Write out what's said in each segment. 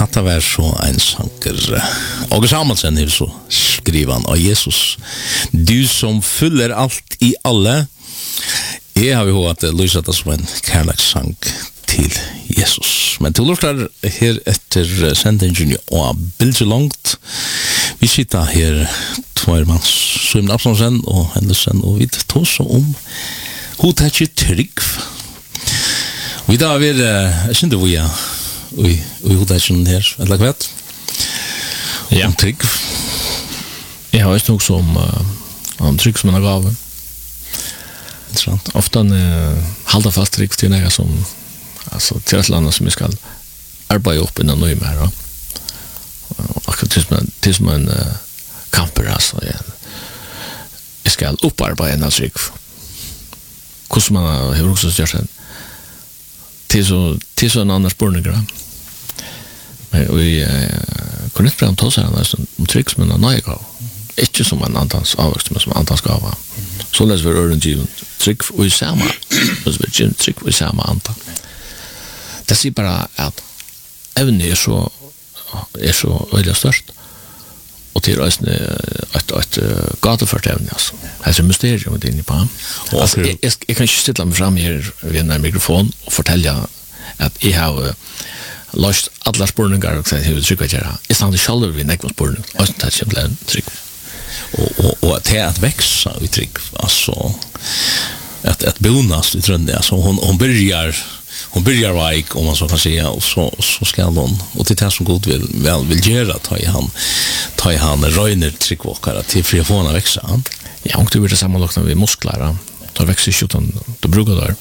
Hatta var så en sanker. August Samuelsen är så skrivan av Jesus. Du som fyller allt i alla. Jag har ju hört att lysa det som en kärlekssang till Jesus. Men till lortar här efter sändningen och bilder långt. Vi sitter här två man Simon Absalonsen och Henderson och vi tar så om hur det är trygg. Vi där vill jag syns det vi hur det är här eller vad? Ja, trygg. Jag har ju också om trygg som en gåva. Intressant. Ofta hålla fast trygg till några som alltså till ett land som vi ska arbeta upp innan nu mer då. Och tills man kamper alltså jag ska upparbeta en trygg. Hur man har också gjort sen. Till så en annan spårning. Men vi kunde inte prata om så om trygg som en ny gåva. Inte som en annans avväxt men som annans gåva. Så läs vi öron given trygg och i samma. Så vi trygg och i samma anta. Det ser bara att även är så öde störst. Och till oss ett gatuförtävning alltså. Det är ett mysterium det inne på. Alltså, jag kan inte ställa mig fram här vid en mikrofon och fortälja att jag har löst alla spårningar och sagt hur vi trycker att göra. Jag stannar själv vid en spårning. Och det är simpelthen tryck. Och det är att växa i tryck. Alltså att bonas i trönden. Alltså hon börjar vaik om man så kan säga och så ska hon och till det som god vill göra ta i han röjner tryckvåkare till för att få henne växa. Ja, och det blir det samma sak med muskler. Då växer ju utan då brukar där.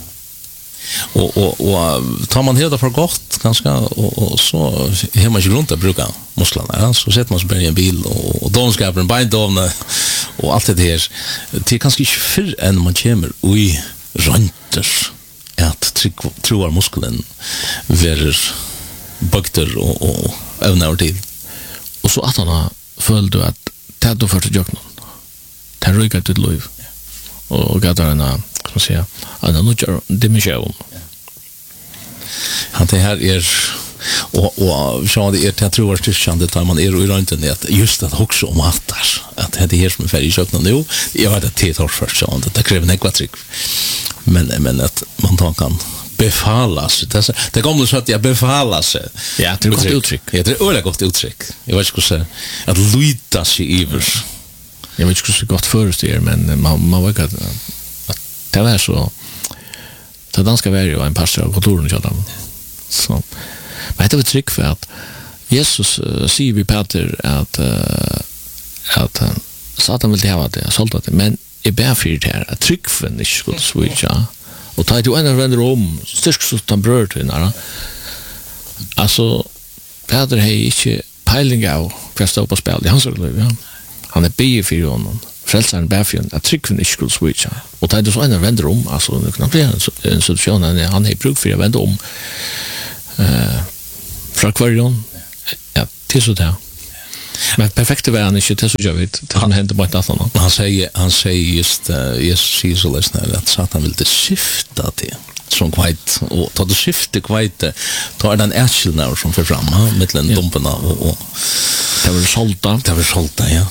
Och tar man hela för gott ganska och så hemma i runt att bruka musklerna så sätter man sig bara i en bil och donskapen bindovna och allt det här till kanske inte för än man kommer oj rönter att troar muskeln ver bakter och även över tid. Och så att han följde att det då för att jag någon. Det rycker till liv. Och gav där kan man säga en annan dimension. Han det här är och så det är jag tror att det tar man är i internet just att också om att det här som är färdig köpna nu jag vet att det tar först så det kräver en kvartrik men att man då kan befalla sig det kommer så att jag befalla sig ja det är gott uttryck det är öle gott uttryck jag vet inte hur att luta sig över jag vet inte hur gott förstår men man vet att det var så det danska var ju en pastor av kontoren så där så men det var trick för att Jesus säger vi Peter att Satan vill ha det sålt det men är bär för det här att tryck för det skulle switcha och ta ju en vänder om styrk så att bröd till nära alltså Peter har inte peiling av fast på spel han så ja han är bär för honom frälsaren bär för att tryck för det skulle switcha och ta ju så en vänder om alltså det kan bli en situation han har bruk för att vända om från kvarjon ja till så där men perfekt var han inte så jag vet han hände bara något annat han säger just Jesus så läsnar att Satan vill det skifta det som kvite och ta det skifte kvite ta den äscheln som för fram mellan dumparna och det var solta ja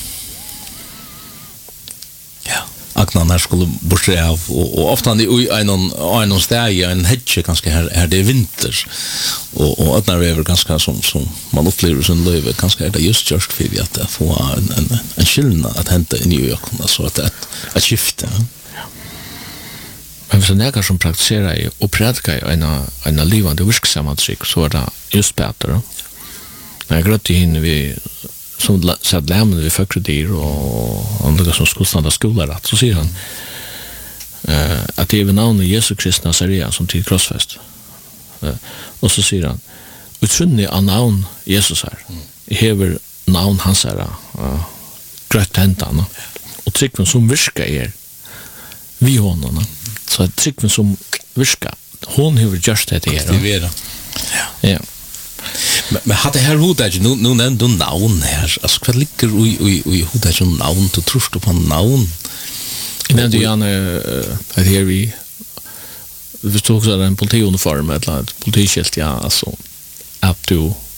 Aknan skulle borste av och ofta i en steg en hedge kanske här det är vinter och att när det är ganska som man upplever som löv kanske är det just för att få en skillnad att hämta i New York så att skifta men så när som praktiserar och predikar en levande verksamma trick så är det just bättre när jag gröt in vi som satt lämmen vid fökredir och andra som skulle stanna skolan så säger han att det är namnet Jesus Kristus Nazarean som till krossfäst och så säger han utrunnig av namn Jesus här hever namn hans här grött häntan och trycken som virka vi honom så att trycken som virka hon hever just det här ja men hade här hur det nu nämnde namn här alltså vad ligger i hur det som namn du tror på namn men det är här vi stod så en politiuniform eller ett politiskilt ja alltså att du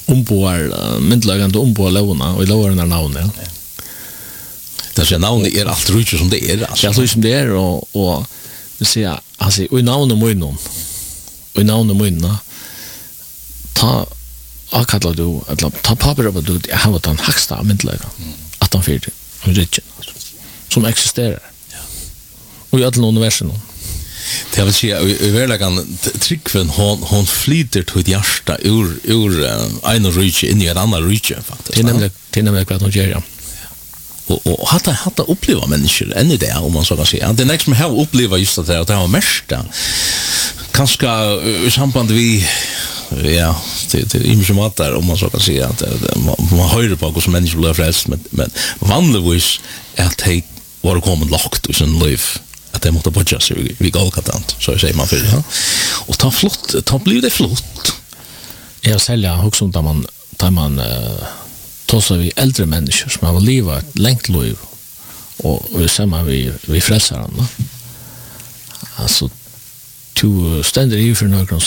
myndlagande omboar lovna, og lovar den navnet. Det är navnet är allt rutsch som det är. Alltså. Det är som det är, och vi säger, alltså, och i navnet munnen, och i navnet munnen, ta akkallar du, eller ta papper på du, jag har den högsta myndlagan, 1840, rutschen, som existerar. Och i alla universum. Det vill säga, i verkligen tryggven, hon flyter till ett hjärta ur en rutsch in i en annan rutsch, faktiskt. Det är nämligen vad hon gör, ja. Och hata uppleva människor än i det, om man så kan säga. Det är nästa som jag har uppleva just att det var mesta. Kanske i samband vi ja, det är inte som att där, om man så kan säga, att man hör på hur människor blir frälst, men vanligtvis är att de var kommit lågt i sin liv, att de måste börja sig vid Golgatant, så säger man för det. Och ta blir det flott. Jag säljer också där man så vi äldre människor som har livat ett längt liv och samma vi frälsaren. Alltså du ständer i för någon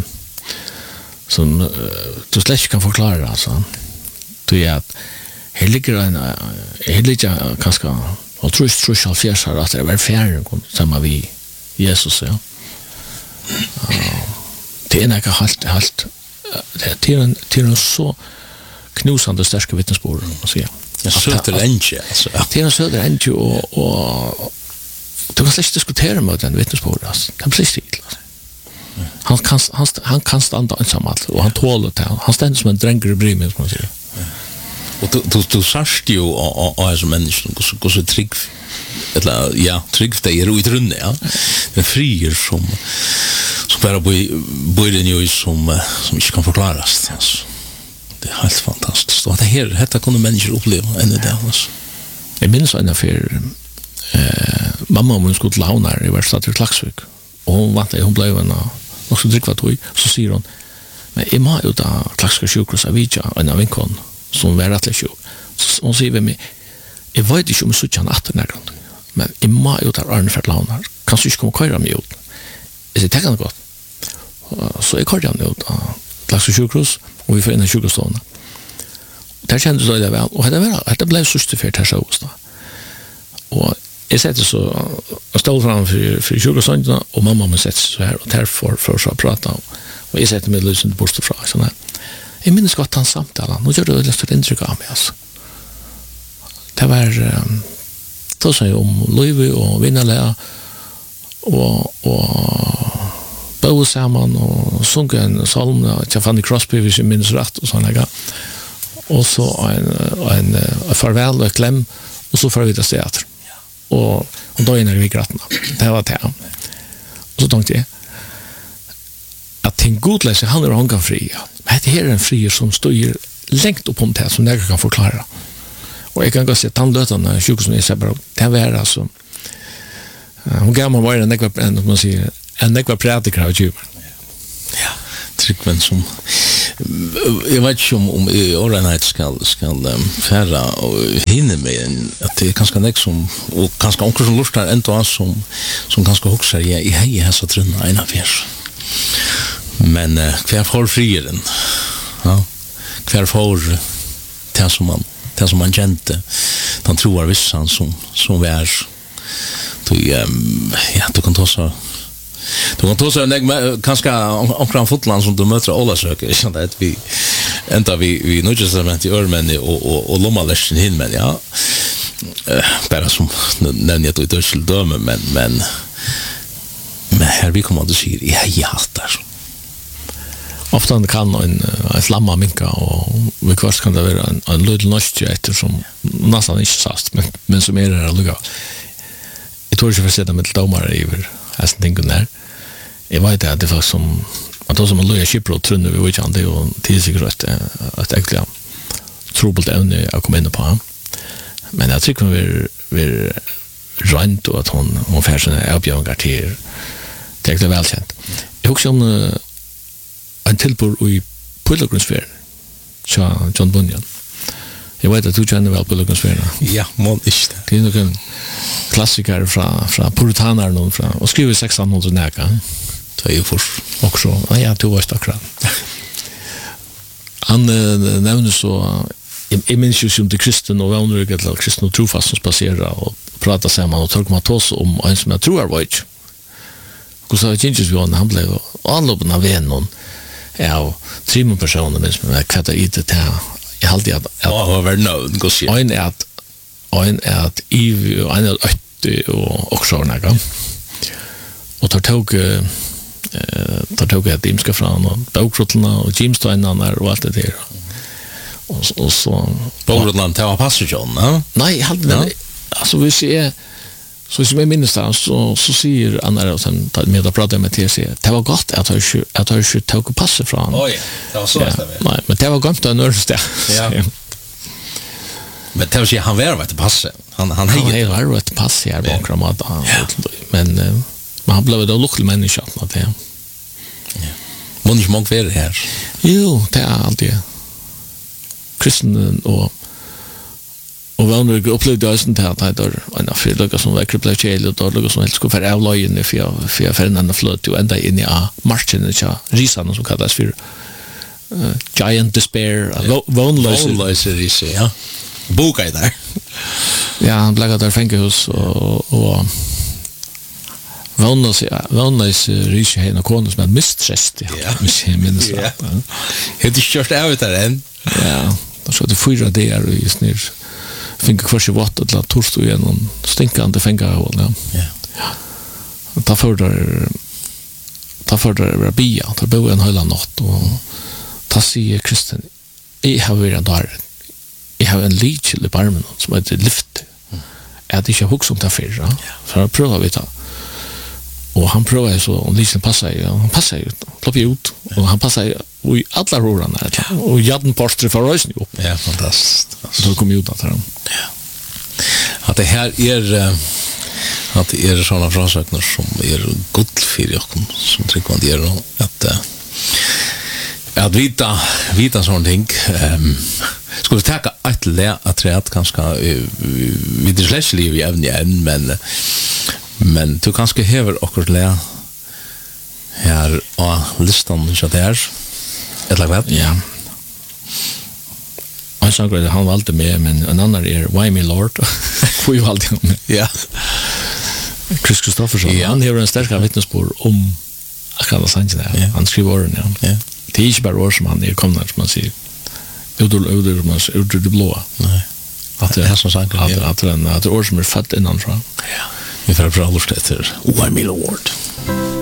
som du släck kan förklara, alltså. Du är att här ligger kanske och trus av fjärsar att det är färre samma vi Jesus, ja. Det är inte helt det är så knusande starka vittnesbord, man säger. Jag söter änge, alltså. Det är söter änge, och du kan släkt diskutera med den vittnesbord, alltså. Det blir stilt, alltså. Han kan standa ensamt, och han tåler det. Han ständer som en dränger i brymen, som man säger. Och du särst ju av som människan, går så trygg, eller ja, trygg det är ut runde, ja. Det är frier som bara bor in i som inte kan förklaras, alltså. Det är helt fantastiskt. Och detta kunde människor uppleva ännu det. Alltså. Jag minns en affär, mamma och hon skulle till Havnar i Värstad i Klagsvik. Och hon blev en också drickva tog. Så säger hon, men jag må ju da Klagsvika sjukhus av Vidja, en av vinkon, som var rättlig sjuk. Så hon säger ved mig, jag vet inte om jag sutt han atter närgrund, men jag må ju da Arnefjord Havnar. Kanskje ikke komme køyra mig ut. Jeg sier, det godt. Så jeg køyra mig ut av Klagsvika sjukhus, og vi får inn i sjukostående. Der kjente så det vel, og det ble sørste for det sjås da. Og jeg setter så, jeg stod fram for sjukostående, og mamma må sette så her, og derfor for å prate, og jeg setter meg løsende bort fra, sånn her. Jeg minnes godt han samtalen, nå gjør det litt stort inntrykk av meg, altså. Det var, da sa jeg om Løyvi og Vinnalega, og bo sammen og sunge en salm til Fanny Crosby, hvis jeg minns rett, og sånn her. Og så en farvel og et klem, og så får vi det stedet. Og da er vi grattene. Det var det. Og så tenkte jeg, at ting godløse handler om han fri. Men dette her er en frier som står lengt opp om det, som jeg kan forklare. Og jeg kan godt si at han løte han sjuk som jeg ser bare, det var altså, hun gav meg bare en nekva prædikar av djupen. Ja, tryggven som jag vet inte om årenhet skal färra och hinna med att det är ganska nek som och ganska onkel som lustar ändå som ganska huxar i hej hässa trunna ena fjärs. Men kvar får frieren. Ja. Kvar får det som man kände. Han tror vissan som vär. Du kan ta så. Du kan ta så kanske omkring fotland som du möter alla söker, så att vi ända vi nu just i Örmen och Lommalärsen hin, men ja. Bara som nämner jag då till döme, men här vi kommer att säga jag hattar. Ofta kan en flamma minka, och vi kvart kan det vara en liten nostalgi eftersom nästan inte sast, men som är det lugga. Jag tror inte för sätta med domare över hästen tingen där. Jag vet att det var som att då som en loja skipper och trunner vi vet inte, och tidssäkert att äckliga trubbelt ämne jag kom in på. Men jag tycker vi rent, och att hon får sina erbjudanden till det är välkänt. Jag också om en tillbord i Pilgrimsfärden så John Bunyan. Jag vet att du känner väl Pilgrimsfärden. Ja, mål inte. Det är en klassiker från puritanarna och skriver 1600 näka. Det är ju först. Också, ja, du var akkurat. Han nämner så jag minns ju som till kristen och vänner till kristen och trofast som spacerar och pratar samman och tar man oss om en som jag tror var inte. Hur så changes vi on han blev anloppen av vänner. Ja, 3 personer men som kvatta i det här. Jag hade att ja, var nöd gå se. En är att Eve och en är 80 och också några. Och tog att dimska fram och bokrottlarna och Jimsteinarna och allt det där. Och så Bokrottlarna tar passagen, va? Nej, jag hade den. Alltså vi ser så som jag minns det så säger Anna och sen med att prata med TC. Det var gott att jag skulle ta och passa från. Oj, det var så det. Nej, men det var gott att nörsta. Ja. Men det var ju han var att passa. Han var ett pass här bakom att men han blev då lycklig människa att det. Ja. Många som var det här. Jo, det är alltid kristen och vänner upplevde jag sånt här att där en affär som var kripplat till och då som helst skulle för avlöjen för en flöt och ända in i marschen så risan som kallas för giant despair vonlösa risa ja boka i där ja han blev där fängelse och vonlösa risa henne konus med mistrest ja minns det är kört ut där än ja så det fyra där i snir finka kvarsi vatten till att torstå igen och stinkande fängahål. Ja. Ta för där rabia, ta bo en hela natt och ta sig kristen. Jag har varit där. Jag har en lichil i barmen som heter lyft. Jag inte hugg om det för. För att pröva vi ta. Och han prövar så och liksom han passar ju ploppar ut och han passar i alla rorarna och jadden postre för rösten upp. Ja, fantastiskt. Så kom ut att han. Ja. Att det här att det är sådana frasöknar som är gott för jag som trycker man det att vita sån ting skulle tacka ett lä att träd kanske vid det släsliv i ävnen men du kanske häver och lä här och listan så där ett lag ja jag sa att han valde med men en annan är Why Me Lord får ju alltid med ja Chris Kristoffersson han har en stark vittnesbörd om akkurat det sanningen han skriver orden ja det är inte bara ord som han är kommande som man säger ur det blåa nej att det är som sagt att det är ord som är fött innanfra ja vi får prata lite efter Why Me Lord